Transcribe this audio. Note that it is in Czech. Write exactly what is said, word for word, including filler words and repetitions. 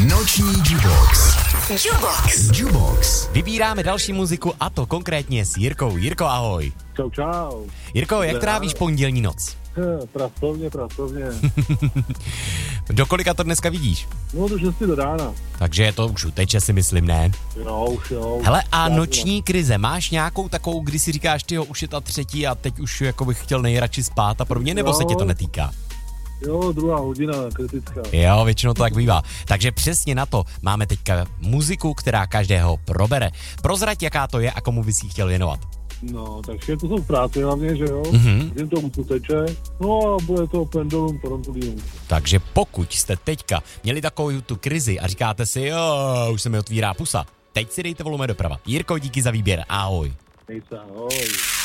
Noční Jubox. Jubox. Jubox. Vybíráme další muziku a to konkrétně s Jirkou. Jirko, ahoj. Čau, čau. Jirko, jak trávíš pondělní noc? He, pracovně, pracovně. Do kolika to dneska vidíš? No do šesti do rána. Takže je to už uteče, si myslím, ne? Jo, už jo. Hele, a noční krize, máš nějakou takovou, kdy si říkáš, tyjo, už je ta třetí a teď už jako bych chtěl nejradši spát a podobně, nebo Jo. se tě to netýká? Jo, druhá hodina, kritická. Jo, většinou to tak bývá. Takže přesně na to máme teďka muziku, která každého probere. Prozrať, jaká to je a komu bys jí chtěl věnovat. No, takže to jsou v práci hlavně, že jo? Mhm. Jen to uteče. No a bude to pendulum pendulum. Takže pokud jste teďka měli takovou tu krizi a říkáte si, jo, už se mi otvírá pusa, teď si dejte volume doprava. Jirko, díky za výběr, ahoj. Nejsa, ahoj.